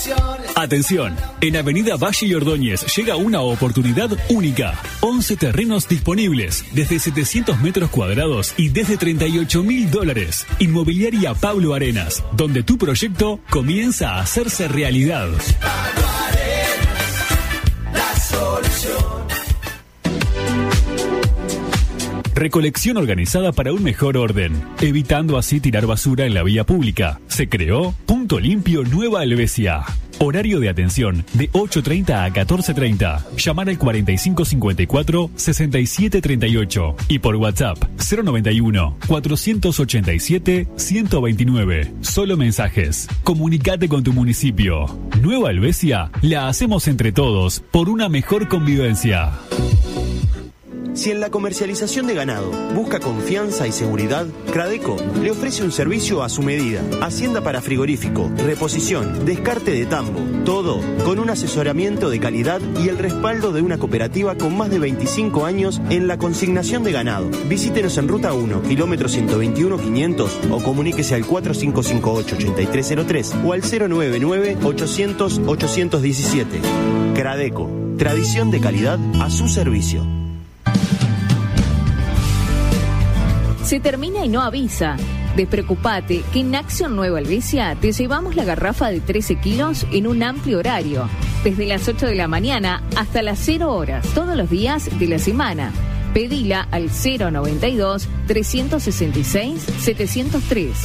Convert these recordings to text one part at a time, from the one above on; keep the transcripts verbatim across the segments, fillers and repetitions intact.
Atención, en Avenida Valle y Ordóñez llega una oportunidad única. once terrenos disponibles, desde setecientos metros cuadrados y desde treinta y ocho mil dólares. Inmobiliaria Pablo Arenas, donde tu proyecto comienza a hacerse realidad. Pablo Arenas, la solución. Recolección organizada para un mejor orden, evitando así tirar basura en la vía pública. Se creó Punto Limpio Nueva Helvecia. Horario de atención de ocho treinta a catorce treinta. Llamar al cuarenta y cinco cincuenta y cuatro sesenta y siete treinta y ocho y por WhatsApp cero noventa y uno cuatrocientos ochenta y siete ciento veintinueve. Solo mensajes. Comunicate con tu municipio. Nueva Helvecia la hacemos entre todos por una mejor convivencia. Si en la comercialización de ganado busca confianza y seguridad, Cradeco le ofrece un servicio a su medida. Hacienda para frigorífico, reposición, descarte de tambo, todo con un asesoramiento de calidad y el respaldo de una cooperativa con más de veinticinco años en la consignación de ganado. Visítenos en Ruta uno, kilómetro ciento veintiuno quinientos o comuníquese al cuatro cinco cinco ocho, ocho tres cero tres o al cero nueve nueve ochocientos ochocientos diecisiete. Cradeco, tradición de calidad a su servicio. Se termina y no avisa. Despreocupate que en Acción Nueva Helvecia te llevamos la garrafa de trece kilos en un amplio horario, desde las ocho de la mañana hasta las cero horas, todos los días de la semana. Pedila al cero noventa y dos, trescientos sesenta y seis, setecientos tres.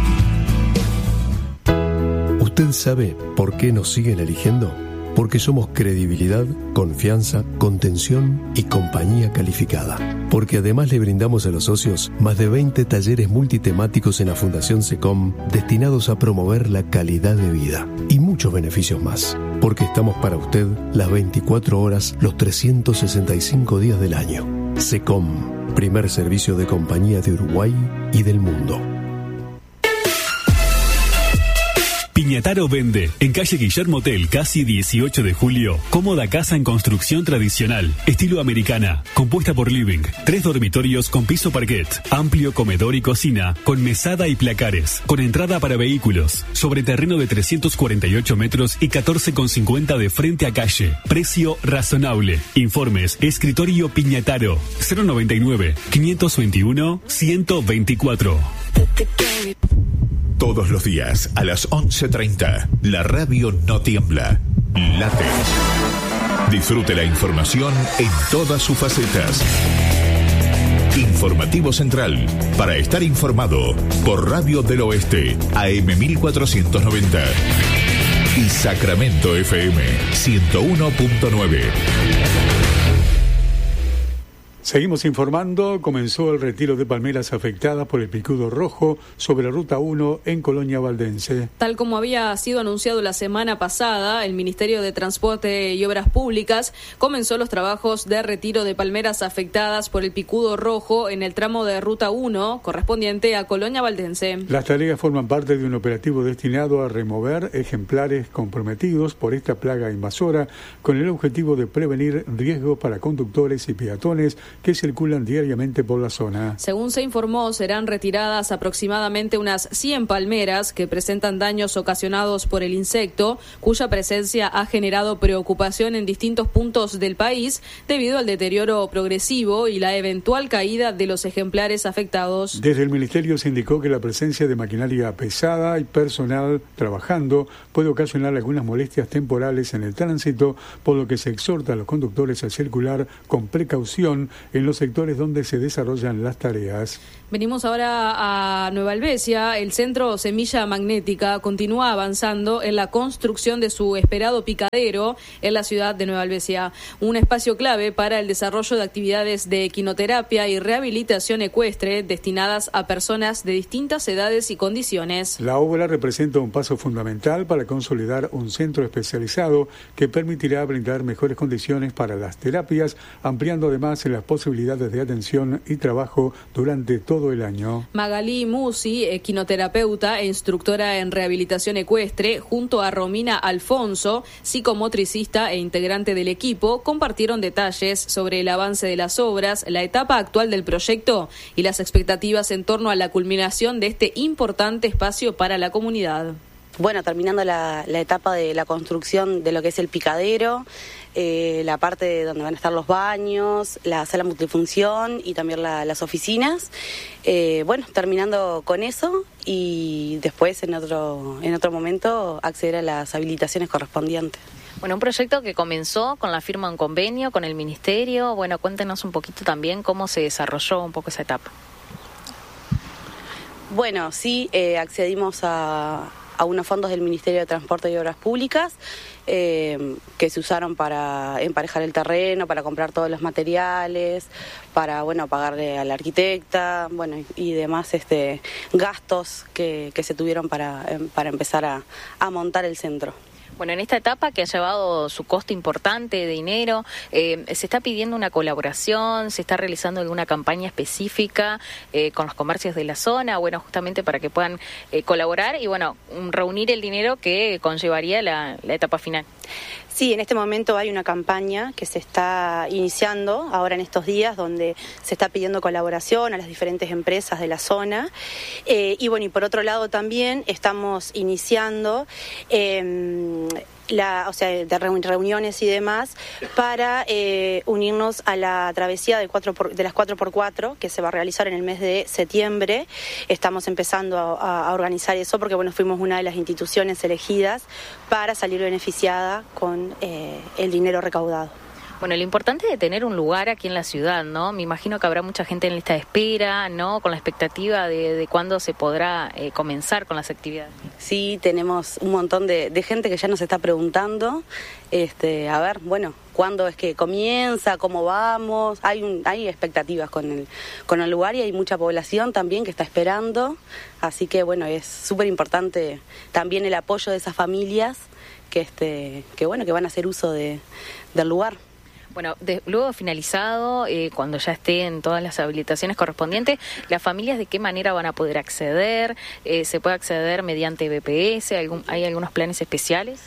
¿Usted sabe por qué nos siguen eligiendo? Porque somos credibilidad, confianza, contención y compañía calificada. Porque además le brindamos a los socios más de veinte talleres multitemáticos en la Fundación SECOM destinados a promover la calidad de vida y muchos beneficios más. Porque estamos para usted las veinticuatro horas, los trescientos sesenta y cinco días del año. SECOM, primer servicio de compañía de Uruguay y del mundo. Piñataro vende, en calle Guillermo Tell, casi dieciocho de julio, cómoda casa en construcción tradicional, estilo americana, compuesta por living, tres dormitorios con piso parquet, amplio comedor y cocina, con mesada y placares, con entrada para vehículos, sobre terreno de trescientos cuarenta y ocho metros y catorce con cincuenta de frente a calle, precio razonable. Informes, escritorio Piñataro, cero noventa y nueve, quinientos veintiuno, ciento veinticuatro. Todos los días a las once treinta, la radio no tiembla, late. Disfrute la información en todas sus facetas. Informativo Central, para estar informado, por Radio del Oeste, A M mil cuatrocientos noventa. Y Sacramento F M, ciento uno punto nueve. Seguimos informando. Comenzó el retiro de palmeras afectadas por el picudo rojo sobre la Ruta uno en Colonia Valdense. Tal como había sido anunciado la semana pasada, el Ministerio de Transporte y Obras Públicas comenzó los trabajos de retiro de palmeras afectadas por el picudo rojo en el tramo de Ruta uno correspondiente a Colonia Valdense. Las tareas forman parte de un operativo destinado a remover ejemplares comprometidos por esta plaga invasora con el objetivo de prevenir riesgos para conductores y peatones que circulan diariamente por la zona. Según se informó, serán retiradas aproximadamente unas cien palmeras que presentan daños ocasionados por el insecto, cuya presencia ha generado preocupación en distintos puntos del país debido al deterioro progresivo y la eventual caída de los ejemplares afectados. Desde el Ministerio se indicó que la presencia de maquinaria pesada y personal trabajando puede ocasionar algunas molestias temporales en el tránsito, por lo que se exhorta a los conductores a circular con precaución en los sectores donde se desarrollan las tareas. Venimos ahora a Nueva Helvecia. El Centro Semilla Magnética continúa avanzando en la construcción de su esperado picadero en la ciudad de Nueva Helvecia, un espacio clave para el desarrollo de actividades de equinoterapia y rehabilitación ecuestre destinadas a personas de distintas edades y condiciones. La obra representa un paso fundamental para consolidar un centro especializado que permitirá brindar mejores condiciones para las terapias, ampliando además las posibilidades de atención y trabajo durante todo el año. Magalí Musi, equinoterapeuta e instructora en rehabilitación ecuestre, junto a Romina Alfonso, psicomotricista e integrante del equipo, compartieron detalles sobre el avance de las obras, la etapa actual del proyecto y las expectativas en torno a la culminación de este importante espacio para la comunidad. bueno, terminando la, la etapa de la construcción de lo que es el picadero, eh, la parte donde van a estar los baños, la sala multifunción y también la, las oficinas. Eh, bueno, terminando con eso y después en otro, en otro momento acceder a las habilitaciones correspondientes. Bueno, un proyecto que comenzó con la firma de un convenio con el Ministerio. Bueno, cuéntenos un poquito también cómo se desarrolló un poco esa etapa. Bueno, sí, eh, accedimos a, a unos fondos del Ministerio de Transporte y Obras Públicas eh, que se usaron para emparejar el terreno, para comprar todos los materiales, para, bueno, pagarle a la arquitecta, bueno, y, y demás este, gastos que, que se tuvieron para, para empezar a, a montar el centro. Bueno, en esta etapa que ha llevado su costo importante de dinero, eh, ¿se está pidiendo una colaboración? ¿Se está realizando alguna campaña específica eh, con los comercios de la zona? Bueno, justamente para que puedan eh, colaborar y, bueno, reunir el dinero que conllevaría la, la etapa final. Sí, en este momento hay una campaña que se está iniciando ahora en estos días donde se está pidiendo colaboración a las diferentes empresas de la zona eh, y bueno, y por otro lado también estamos iniciando eh, la, o sea, de reuniones y demás para eh, unirnos a la travesía de, cuatro por, de las cuatro por cuatro que se va a realizar en el mes de septiembre. Estamos empezando a, a organizar eso porque bueno, fuimos una de las instituciones elegidas para salir beneficiada con eh, el dinero recaudado. Bueno, lo importante de tener un lugar aquí en la ciudad, ¿no? Me imagino que habrá mucha gente en lista de espera, ¿no? Con la expectativa de, de cuándo se podrá eh, comenzar con las actividades. Sí, tenemos un montón de, de gente que ya nos está preguntando, este, a ver, bueno, cuándo es que comienza, cómo vamos. Hay un, hay expectativas con el, con el lugar y hay mucha población también que está esperando. Así que, bueno, es súper importante también el apoyo de esas familias que, este, que, bueno, que van a hacer uso de, del lugar. Bueno, de, luego finalizado, eh, cuando ya estén todas las habilitaciones correspondientes, ¿las familias de qué manera van a poder acceder? Eh, ¿Se puede acceder mediante B P S? ¿Algún, ¿Hay algunos planes especiales?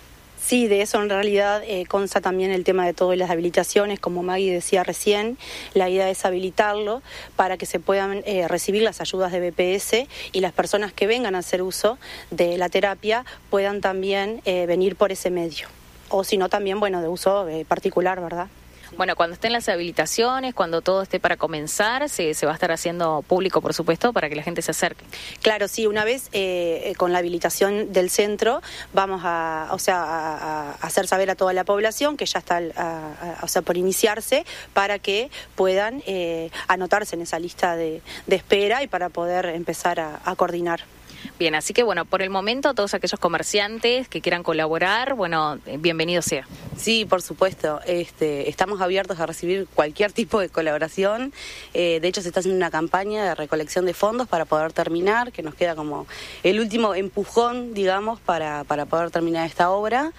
Sí, de eso en realidad eh, consta también el tema de todas las habilitaciones, como Maggie decía recién, la idea es habilitarlo para que se puedan eh, recibir las ayudas de B P S y las personas que vengan a hacer uso de la terapia puedan también eh, venir por ese medio. O si no también, bueno, de uso eh, particular, ¿verdad? Bueno, cuando estén las habilitaciones, cuando todo esté para comenzar, se, se va a estar haciendo público, por supuesto, para que la gente se acerque. Claro, sí, una vez eh, con la habilitación del centro vamos a, o sea, a, a hacer saber a toda la población que ya está a, a, o sea, por iniciarse para que puedan eh, anotarse en esa lista de, de espera y para poder empezar a, a coordinar. Bien, así que bueno, por el momento todos aquellos comerciantes que quieran colaborar, bueno, bienvenido sea. Sí, por supuesto, este, estamos abiertos a recibir cualquier tipo de colaboración. Eh, de hecho, se está haciendo una campaña de recolección de fondos para poder terminar, que nos queda como el último empujón, digamos, para, para poder terminar esta obra.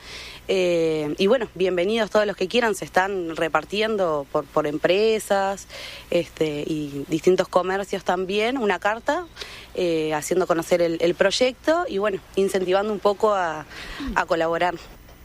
Eh, y bueno, bienvenidos todos los que quieran, se están repartiendo por, por empresas este, y distintos comercios también, una carta eh, haciendo conocer el, el proyecto y bueno, incentivando un poco a, a colaborar.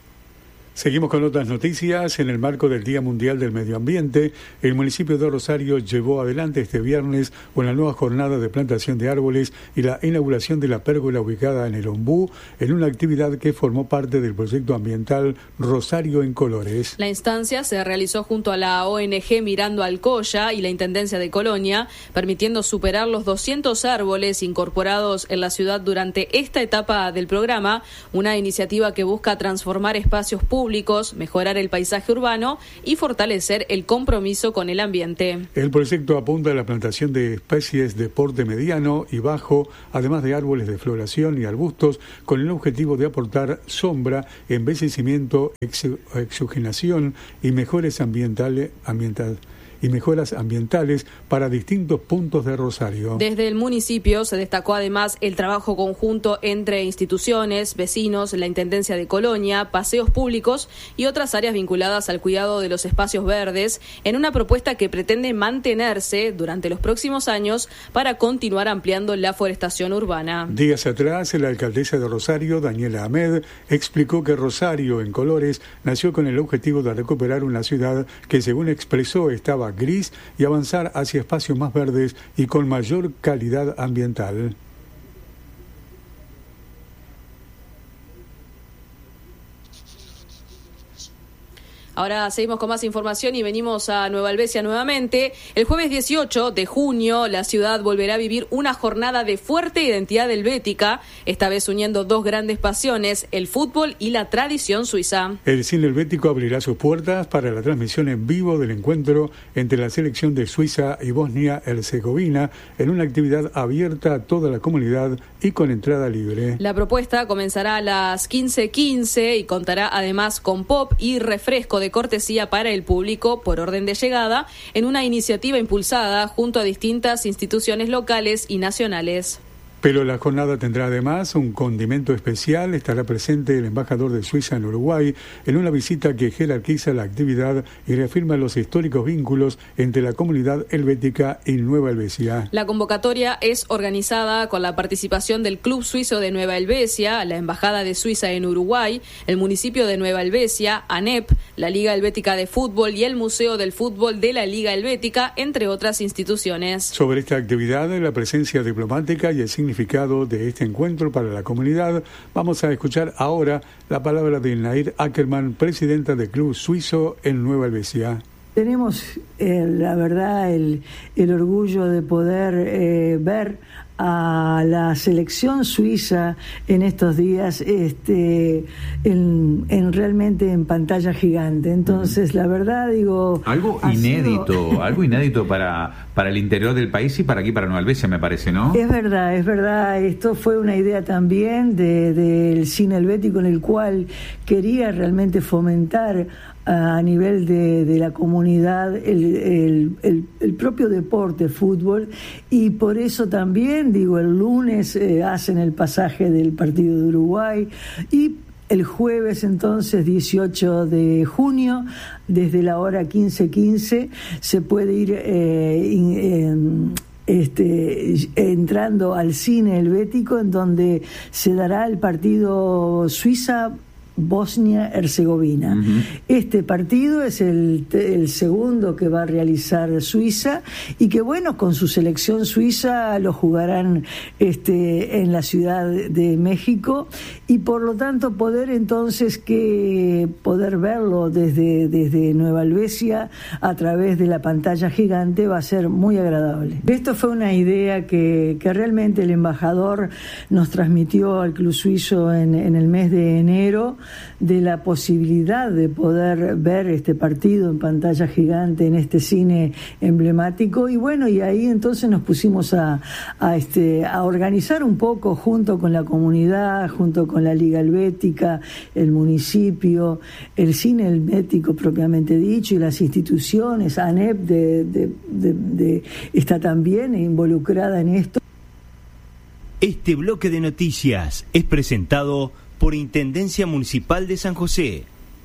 Seguimos con otras noticias. En el marco del Día Mundial del Medio Ambiente, el municipio de Rosario llevó adelante este viernes una nueva jornada de plantación de árboles y la inauguración de la pérgola ubicada en el Ombú, en una actividad que formó parte del proyecto ambiental Rosario en Colores. La instancia se realizó junto a la O N G Mirando Alcoya y la Intendencia de Colonia, permitiendo superar los doscientos árboles incorporados en la ciudad durante esta etapa del programa, una iniciativa que busca transformar espacios públicos, mejorar el paisaje urbano y fortalecer el compromiso con el ambiente. El proyecto apunta a la plantación de especies de porte mediano y bajo, además de árboles de floración y arbustos, con el objetivo de aportar sombra, embellecimiento, oxigenación y mejores ambientales, ambiental, y mejoras ambientales para distintos puntos de Rosario. Desde el municipio se destacó además el trabajo conjunto entre instituciones, vecinos, la Intendencia de Colonia, paseos públicos y otras áreas vinculadas al cuidado de los espacios verdes, en una propuesta que pretende mantenerse durante los próximos años para continuar ampliando la forestación urbana. Días atrás, la alcaldesa de Rosario, Daniela Ahmed, explicó que Rosario en Colores nació con el objetivo de recuperar una ciudad que, según expresó, estaba gris y avanzar hacia espacios más verdes y con mayor calidad ambiental. Ahora seguimos con más información y venimos a Nueva Helvecia nuevamente. El jueves dieciocho de junio, la ciudad volverá a vivir una jornada de fuerte identidad helvética, esta vez uniendo dos grandes pasiones, el fútbol y la tradición suiza. El cine helvético abrirá sus puertas para la transmisión en vivo del encuentro entre la selección de Suiza y Bosnia-Herzegovina en una actividad abierta a toda la comunidad y con entrada libre. La propuesta comenzará a las quince quince y contará además con pop y refresco de cortesía para el público por orden de llegada, en una iniciativa impulsada junto a distintas instituciones locales y nacionales. Pero la jornada tendrá además un condimento especial. Estará presente el embajador de Suiza en Uruguay en una visita que jerarquiza la actividad y reafirma los históricos vínculos entre la comunidad helvética y Nueva Helvecia. La convocatoria es organizada con la participación del Club Suizo de Nueva Helvecia, la Embajada de Suiza en Uruguay, el municipio de Nueva Helvecia, ANEP, la Liga Helvética de Fútbol y el Museo del Fútbol de la Liga Helvética, entre otras instituciones. Sobre esta actividad, la presencia diplomática y el significado de este encuentro para la comunidad, vamos a escuchar ahora la palabra de Nair Ackerman, presidenta del Club Suizo en Nueva Helvecia. Tenemos, eh, la verdad, el, el orgullo de poder eh, ver a la selección suiza en estos días este en, en realmente en pantalla gigante. Entonces, la verdad, digo... Algo inédito, sido... algo inédito para, para el interior del país y para aquí, para Nueva Helvecia, me parece, ¿no? Es verdad, es verdad. Esto fue una idea también de, del cine helvético, en el cual quería realmente fomentar a nivel de, de la comunidad el, el, el, el propio deporte, fútbol, y por eso también, digo, el lunes eh, hacen el pasaje del partido de Uruguay y el jueves, entonces, dieciocho de junio, desde la hora quince quince, se puede ir eh, in, eh, Este, entrando al cine helvético, en donde se dará el partido Suiza Bosnia-Herzegovina. Uh-huh. Este partido es el, el segundo que va a realizar Suiza y que, bueno, con su selección suiza lo jugarán este, en la Ciudad de México, y por lo tanto poder entonces que poder verlo desde, desde Nueva Helvecia a través de la pantalla gigante va a ser muy agradable. Esto fue una idea que, que realmente el embajador nos transmitió al Club Suizo en, en el mes de enero, de la posibilidad de poder ver este partido en pantalla gigante en este cine emblemático, y bueno, y ahí entonces nos pusimos a, a este a organizar un poco junto con la comunidad, junto con la Liga Helvética, el municipio, el cine helvético propiamente dicho y las instituciones. ANEP de, de, de, de, está también involucrada en esto. Este bloque de noticias es presentado por Intendencia Municipal de San José.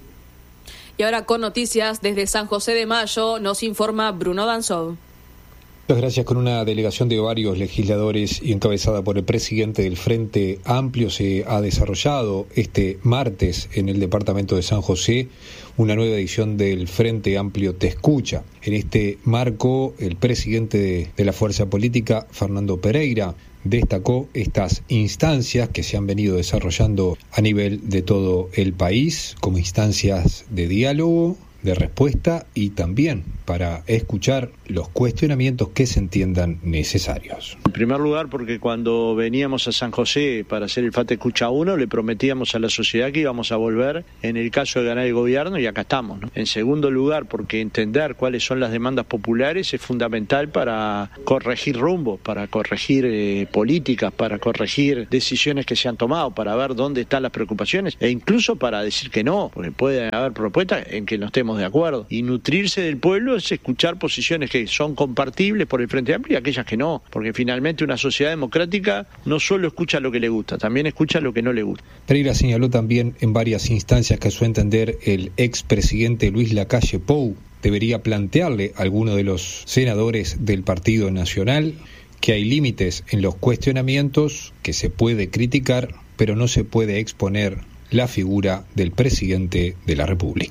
Y ahora con noticias desde San José de Mayo nos informa Bruno Danzó. Muchas gracias. Con una delegación de varios legisladores y encabezada por el presidente del Frente Amplio, se ha desarrollado este martes en el departamento de San José una nueva edición del Frente Amplio Te Escucha. En este marco, el presidente de, de la fuerza política, Fernando Pereira, destacó estas instancias que se han venido desarrollando a nivel de todo el país como instancias de diálogo, de respuesta y también para escuchar los cuestionamientos que se entiendan necesarios. En primer lugar, porque cuando veníamos a San José para hacer el FATE Escucha uno, le prometíamos a la sociedad que íbamos a volver en el caso de ganar el gobierno, y acá estamos, ¿no? En segundo lugar, porque entender cuáles son las demandas populares es fundamental para corregir rumbos, para corregir eh, políticas, para corregir decisiones que se han tomado, para ver dónde están las preocupaciones e incluso para decir que no, porque puede haber propuestas en que no estemos de acuerdo. Y nutrirse del pueblo es escuchar posiciones que son compartibles por el Frente Amplio y aquellas que no, porque finalmente una sociedad democrática no solo escucha lo que le gusta, también escucha lo que no le gusta. Pereira señaló también en varias instancias que, a su entender, el expresidente Luis Lacalle Pou debería plantearle a alguno de los senadores del Partido Nacional que hay límites en los cuestionamientos, que se puede criticar, pero no se puede exponer la figura del presidente de la República.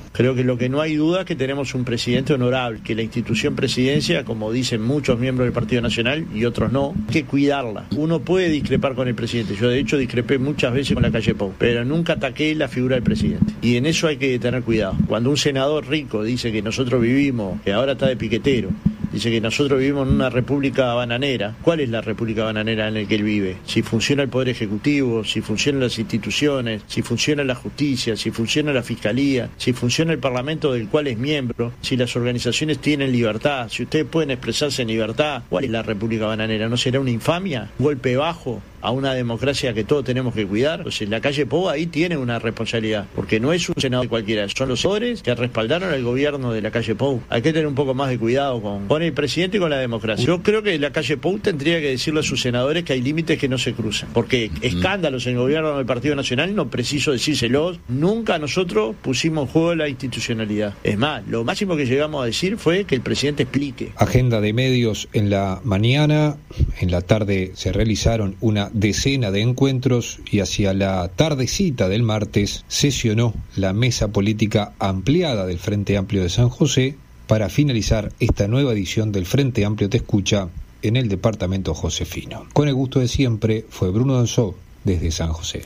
Creo que lo que no hay duda es que tenemos un presidente honorable, que la institución presidencia, como dicen muchos miembros del Partido Nacional y otros no, hay que cuidarla. Uno puede discrepar con el presidente, yo de hecho discrepé muchas veces con la calle Pou, pero nunca ataqué la figura del presidente. Y en eso hay que tener cuidado. Cuando un senador rico dice que nosotros vivimos, que ahora está de piquetero, dice que nosotros vivimos en una república bananera. ¿Cuál es la república bananera en la que él vive? Si funciona el Poder Ejecutivo, si funcionan las instituciones, si funciona la justicia, si funciona la Fiscalía, si funciona el Parlamento del cual es miembro, si las organizaciones tienen libertad, si ustedes pueden expresarse en libertad. ¿Cuál es la república bananera? ¿No será una infamia? ¿Un golpe bajo a una democracia que todos tenemos que cuidar? Pues en la calle Pou ahí tiene una responsabilidad, porque no es un senador cualquiera, son los senadores que respaldaron al gobierno de la calle Pou. Hay que tener un poco más de cuidado con, con el presidente y con la democracia. Yo creo que la calle Pou tendría que decirle a sus senadores que hay límites que no se cruzan, porque escándalos en el gobierno del Partido Nacional no preciso decírselos. Nunca nosotros pusimos en juego la institucionalidad. Es más, lo máximo que llegamos a decir fue que el presidente explique. Agenda de medios en la mañana, en la tarde se realizaron una decena de encuentros y hacia la tardecita del martes sesionó la mesa política ampliada del Frente Amplio de San José para finalizar esta nueva edición del Frente Amplio Te Escucha en el departamento josefino. Con el gusto de siempre, fue Bruno Danzó desde San José.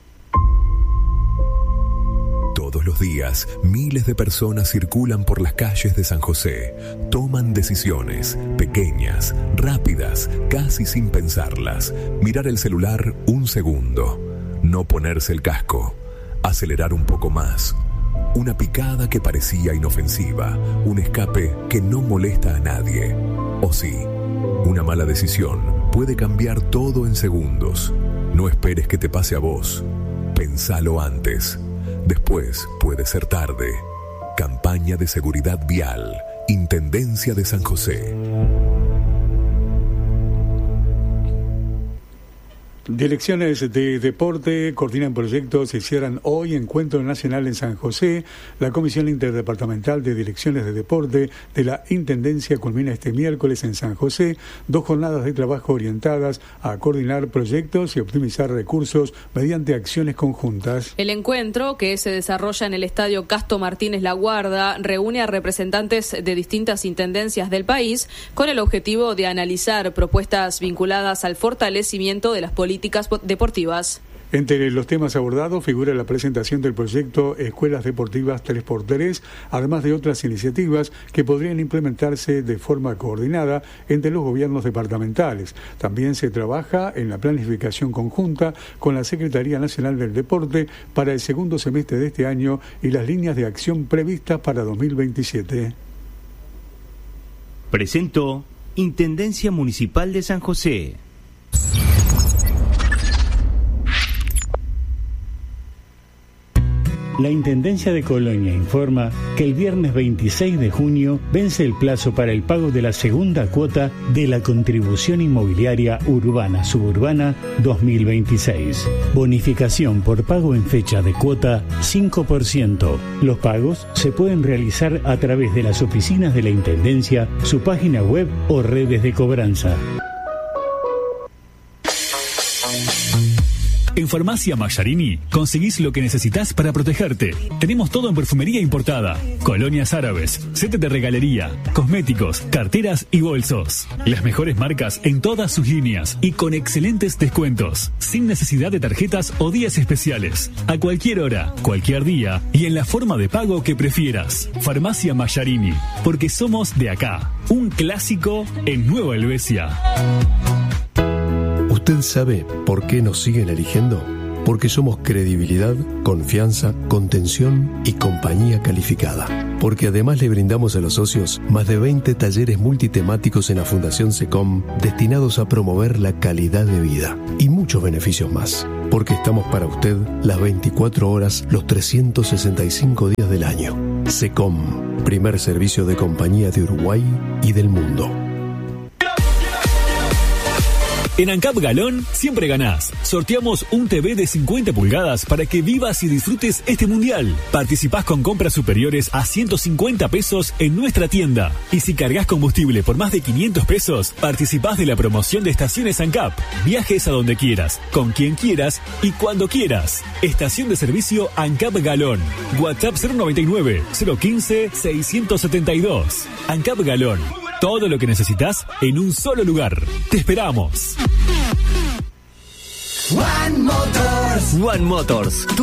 Todos los días, miles de personas circulan por las calles de San José. Toman decisiones, pequeñas, rápidas, casi sin pensarlas. Mirar el celular un segundo. No ponerse el casco. Acelerar un poco más. Una picada que parecía inofensiva. Un escape que no molesta a nadie. O sí, una mala decisión puede cambiar todo en segundos. No esperes que te pase a vos. Pensalo antes. Después puede ser tarde. Campaña de Seguridad Vial. Intendencia de San José. Direcciones de deporte coordinan proyectos y cierran hoy Encuentro Nacional en San José. La Comisión Interdepartamental de Direcciones de Deporte de la Intendencia culmina este miércoles en San José dos jornadas de trabajo orientadas a coordinar proyectos y optimizar recursos mediante acciones conjuntas. El encuentro, que se desarrolla en el Estadio Casto Martínez La Guarda, reúne a representantes de distintas intendencias del país con el objetivo de analizar propuestas vinculadas al fortalecimiento de las políticas deportivas. Entre los temas abordados figura la presentación del proyecto Escuelas Deportivas tres por tres, además de otras iniciativas que podrían implementarse de forma coordinada entre los gobiernos departamentales. También se trabaja en la planificación conjunta con la Secretaría Nacional del Deporte para el segundo semestre de este año y las líneas de acción previstas para dos mil veintisiete. Presentó Intendencia Municipal de San José. La Intendencia de Colonia informa que el viernes veintiséis de junio vence el plazo para el pago de la segunda cuota de la Contribución Inmobiliaria Urbana Suburbana dos mil veintiséis. Bonificación por pago en fecha de cuota cinco por ciento. Los pagos se pueden realizar a través de las oficinas de la Intendencia, su página web o redes de cobranza. En Farmacia Mayarini conseguís lo que necesitas para protegerte. Tenemos todo en perfumería importada, colonias árabes, set de regalería, cosméticos, carteras y bolsos. Las mejores marcas en todas sus líneas y con excelentes descuentos, sin necesidad de tarjetas o días especiales. A cualquier hora, cualquier día y en la forma de pago que prefieras. Farmacia Mayarini, porque somos de acá. Un clásico en Nueva Helvecia. ¿Usted sabe por qué nos siguen eligiendo? Porque somos credibilidad, confianza, contención y compañía calificada. Porque además le brindamos a los socios más de veinte talleres multitemáticos en la Fundación SECOM destinados a promover la calidad de vida y muchos beneficios más. Porque estamos para usted las veinticuatro horas, los trescientos sesenta y cinco días del año. SECOM, primer servicio de compañía de Uruguay y del mundo. En ANCAP Galón siempre ganás. Sorteamos un T V de cincuenta pulgadas para que vivas y disfrutes este mundial. Participás con compras superiores a ciento cincuenta pesos en nuestra tienda. Y si cargas combustible por más de quinientos pesos, participás de la promoción de estaciones ANCAP. Viajes a donde quieras, con quien quieras y cuando quieras. Estación de servicio ANCAP Galón. WhatsApp cero noventa y nueve, cero quince, seiscientos setenta y dos. ANCAP Galón. Todo lo que necesitas en un solo lugar. Te esperamos. One Motors. One Motors.